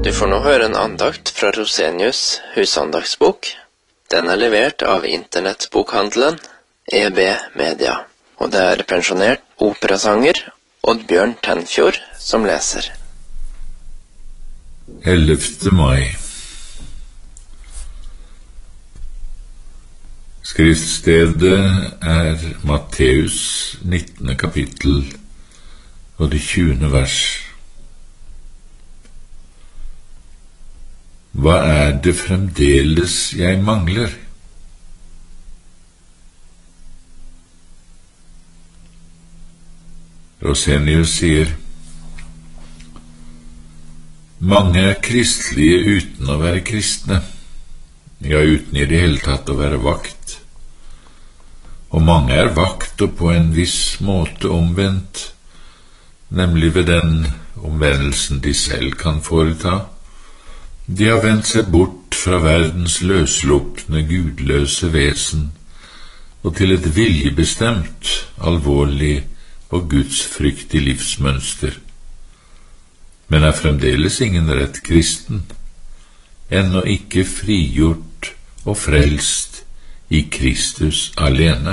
Du får nå høre en andakt fra Rosenius husandagsbok. Den er levert av internettbokhandelen EB Media, og det er pensjonert operasanger Oddbjørn Tenfjord som leser. 11. mai. Skriftstedet er Matteus 19. kapittel og det 20. vers. Hva er det fremdeles jeg mangler? Rosenius sier, mange er kristelige uten å være kristne, ja, uten i det hele tatt å være vakt. Og mange er vakt og på en viss måte omvendt, nemlig ved den omvendelsen de selv kan foreta. De har vendt seg bort fra verdens løslupne, gudløse vesen og til et viljebestemt, alvorlig og gudsfryktig livsmønster, men er fremdeles ingen rett kristen, ennå ikke frigjort og frelst i Kristus alene.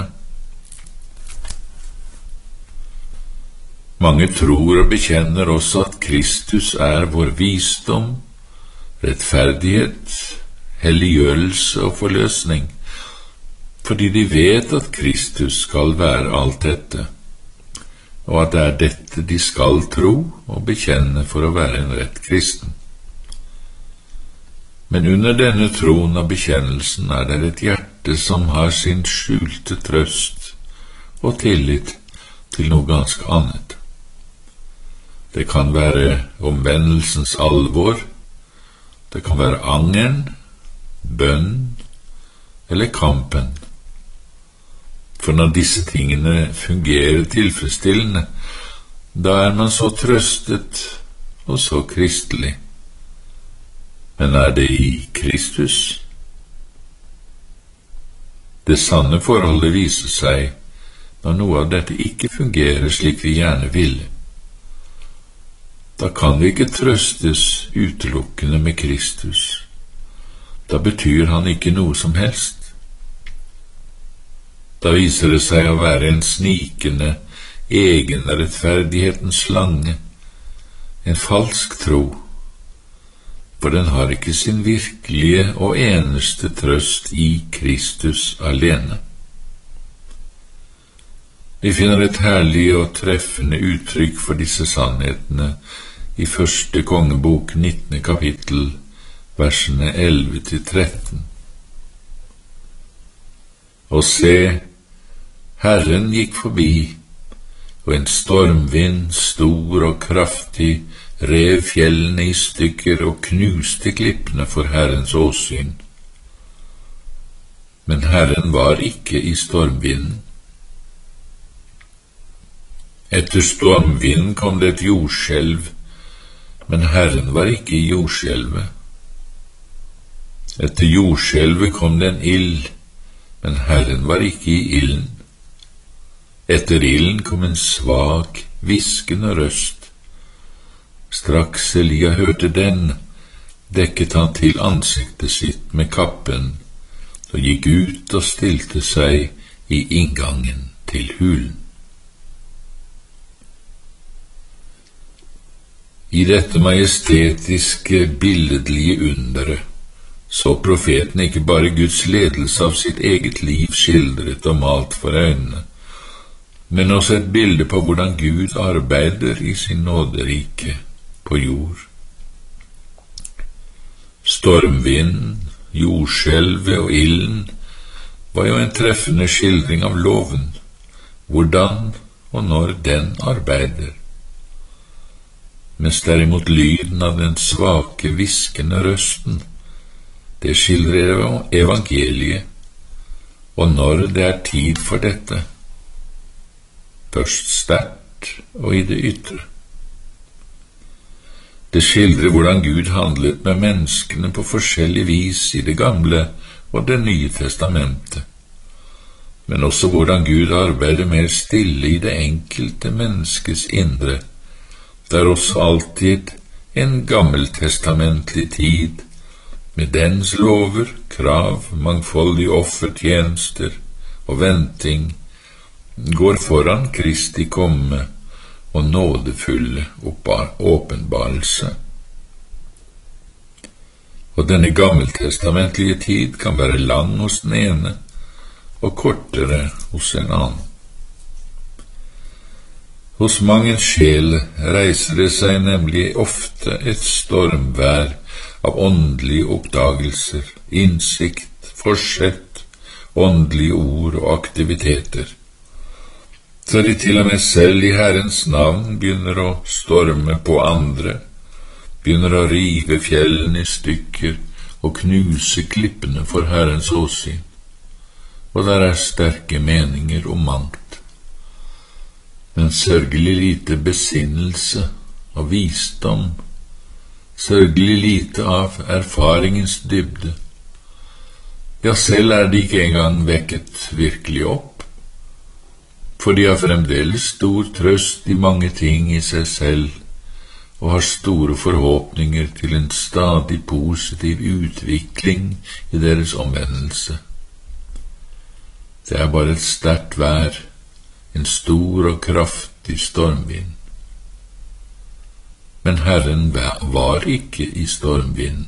Mange tror og bekjenner også at Kristus er vår visdom, rettferdighet, helliggjørelse og forløsning, fordi de vet at Kristus skal være alt dette, og at det er dette de skal tro og bekjenne for å være en rett kristen. Men under denne troen og bekjennelsen er det et hjerte som har sin skjulte trøst og tillit til noe ganske annet. Det kan være omvendelsens alvor, det kan være angeren, bønn eller kampen. For når disse tingene fungerer tilfredsstillende, da er man så trøstet og så kristelig. Men er det i Kristus? Det sanne forholdet viser seg når noe av dette ikke fungerer slik vi gjerne ville. Da kan vi ikke trøstes utelukkende med Kristus. Da betyr han ikke noe som helst. Da viser det seg å være en snikende, egenrettferdighetens slange, en falsk tro, for den har ikke sin virkelige og eneste trøst i Kristus alene. Vi finner et herlig og treffende uttrykk for disse sannhetene i første kongebok 19. kapittel, versene 11-13. Og se, Herren gikk forbi, og en stormvind, stor og kraftig, rev fjellene i stykker og knuste klippene for Herrens åsyn. Men Herren var ikke i stormvinden. Etter stormvinden kom det et jordskjelv, men Herren var ikke i jordskjelvet. Etter jordskjelvet kom det en ild, men Herren var ikke i ilden. Etter ilden kom en svak, hviskende røst. Straks Elia hørte den, dekket han til ansiktet sitt med kappen, og gikk ut og stilte seg i inngangen til hulen. I dette majestetiske, billedlige underet så profeten ikke bare Guds ledelse av sitt eget liv skildret og malt for øynene, men også et bilde på hvordan Gud arbeider i sin nåderike på jord. Stormvinden, jordskjelvet og ilden var jo en treffende skildring av loven, hvordan og når den arbeider. Mens derimot lyden av den svake, hviskende røsten, det skildrer evangeliet, og når det er tid for dette, først sterkt og i det ytre. Det skildrer hvordan Gud handlet med menneskene på forskjellig vis i det gamle og det nye testamentet, men også hvordan Gud arbeider mer stille i det enkelte menneskes indre, der også alltid en gammeltestamentlig tid, med dens lover, krav, mangfoldige offertjenester og venting, går foran Kristi komme og nådefulle åpenbarelse. Og denne gammeltestamentlige tid kan være lang hos den ene og kortere hos en annen. Hos mange sjel reiser det seg nemlig ofte et stormvær av åndelige oppdagelser, innsikt, forsett, åndelige ord og aktiviteter, så de til og med selv i Herrens navn begynner å storme på andre, begynner å rive fjellene i stykker og knuse klippene for Herrens åsyn, og der er sterke meninger om mangt, men sørgelig lite besinnelse og visdom, sørgelig lite av erfaringens dybde. Ja, selv er de ikke engang vekket virkelig opp, for de har fremdeles stor trøst i mange ting i seg selv, og har store forhåpninger til en stadig positiv utvikling i deres omvendelse. Det er bare et sterkt vær, en stor og kraftig stormvind. Men Herren var ikke i stormvind.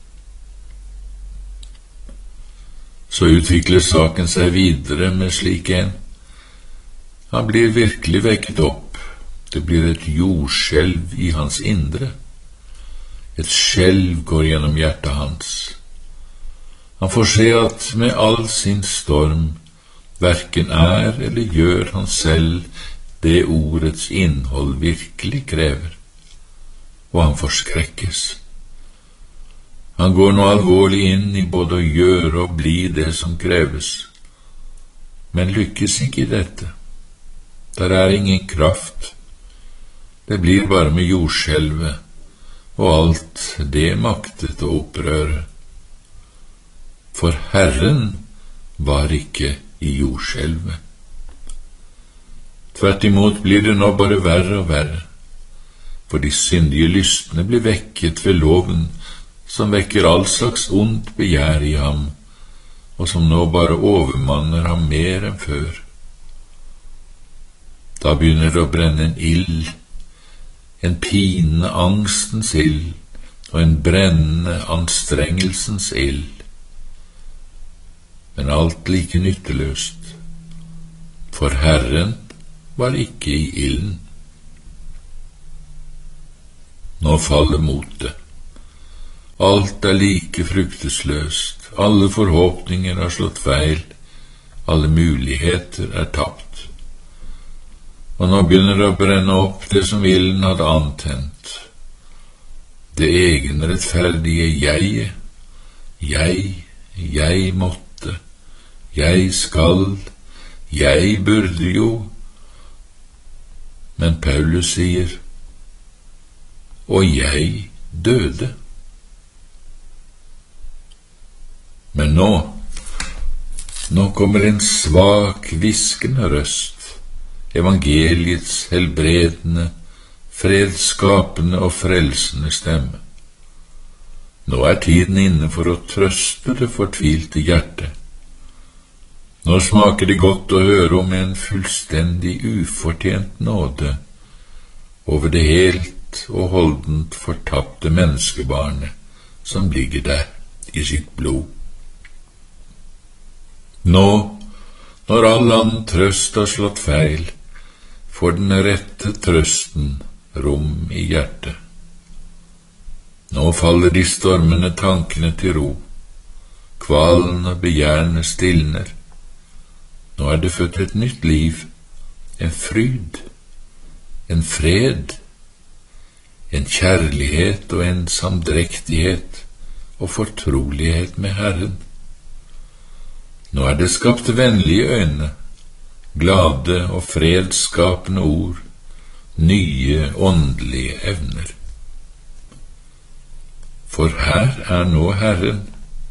Så utvikler saken seg videre med slik en. Han blir virkelig vekket opp. Det blir et jordskjelv i hans indre. Et skjelv går gjennom hjertet hans. Han får se at med all sin storm hverken er eller gjør han selv det ordets innhold virkelig krever, og han forskrekkes. Han går nå alvorlig inn i både å gjøre og bli det som kreves, men lykkes ikke i dette. Der er ingen kraft. Det blir bare med jordskjelvet, og alt det maktet å opprøre. For Herren var ikke i jordskjelvet. Tvert imot blir det nå bare verre og verre, for de syndige lystne blir vekket ved loven, som vekker all slags ondt begjær i ham, og som nå bare overmanner ham mer enn før. Da begynner det å brenne en ild, en pinende angstens ild, og en brennende anstrengelsens ild. Men alt like nytteløst, for Herren var ikke i ilden. Nå faller motet. Alt er like fruktesløst, alle forhåpninger har slått feil, alle muligheter er tapt. Og nå begynner det å brenne opp det som ilden hadde antent. Det egenrettferdige jeget. Jeg måtte. Jeg skal, jeg burde jo. Men Paulus sier, og jeg døde. Men nå kommer en svak, hviskende røst, evangeliets helbredende, fredsskapende og frelsende stemme. Nå er tiden inne for å trøste det fortvilte hjertet. Nå smaker det godt å høre om en fullstendig ufortjent nåde over det helt og holdent fortapte menneskebarnet som ligger der i sitt blod. Nå, når all annen trøst har slått feil, får den rette trøsten rom i hjertet. Nå faller de stormende tankene til ro, kvalen og begjærene stilner. Nå er det født et nytt liv, en fryd, en fred, en kjærlighet og en samdrektighet og fortrolighet med Herren. Nå er det skapt vennlige øyne, glade og fredsskapende ord, nye åndelige evner. For her er nå Herren.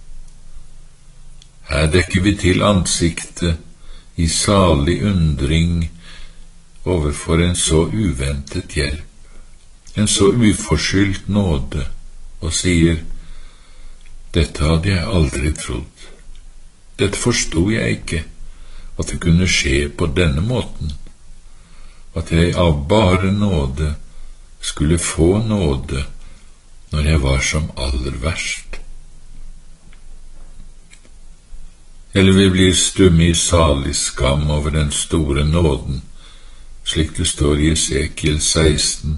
Her dekker vi til ansiktet i salig undring overfor en så uventet hjelp, en så uforskyldt nåde, og sier, dette hadde jeg aldri trodd. Dette forstod jeg ikke, at det kunne skje på denne måten, at jeg av bare nåde skulle få nåde når jeg var som aller verst. Eller vi blir stumme i salig skam over den store nåden, slik det står i Esekiel 16.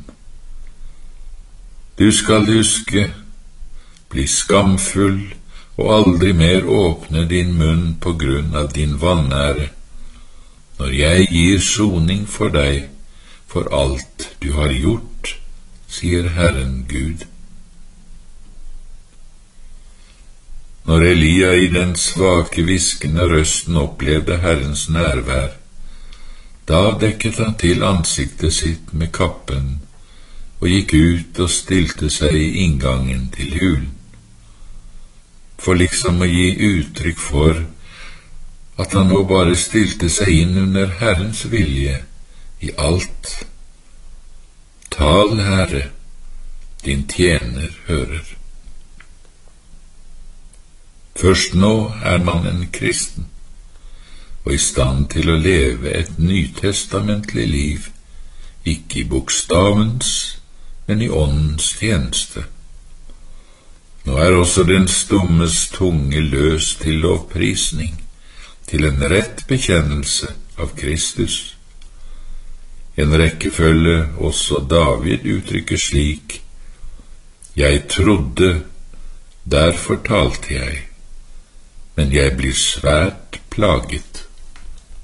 Du skal huske, bli skamfull og aldri mer åpne din munn på grunn av din vanære, når jeg gir soning for deg for alt du har gjort, sier Herren Gud. Når Elia i den svake, hviskende røsten opplevde Herrens nærvær, da dekket han til ansiktet sitt med kappen og gikk ut og stilte seg i inngangen til hulen, for liksom å gi uttrykk for at han nå bare stilte seg inn under Herrens vilje i alt. Tal, Herre, din tjener hører. Først nå er man en kristen, og i stand til å leve et nytestamentlig liv, ikke i bokstavens, men i åndens tjeneste. Nå er også den stummes tunge løs til lovprisning, til en rett bekjennelse av Kristus. En rekkefølge også David uttrykker slik, jeg trodde, derfor talte jeg, men jeg blir svært plaget.